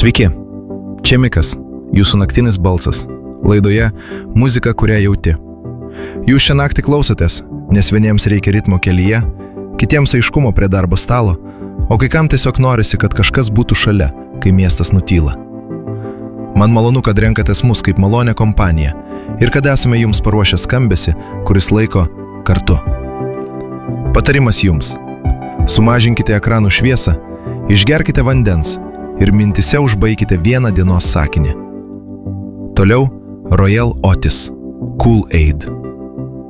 Sveiki, čia Mikas, jūsų naktinis balsas, laidoje Muzika, kurią jauti. Jūs šią naktį klausotės, nes vieniems reikia ritmo kelyje, kitiems aiškumo prie darbo stalo, o kai kam tiesiog norisi, kad kažkas būtų šalia, kai miestas nutyla. Man malonu, kad renkatės mus kaip malonę kompaniją ir kad esame jums paruošę skambesį, kuris laiko kartu. Patarimas jums. Sumažinkite ekranų šviesą, išgerkite vandens ir mintise užbaikite vieną dienos sakinį. Toliau Royal Otis, Kool-Aid.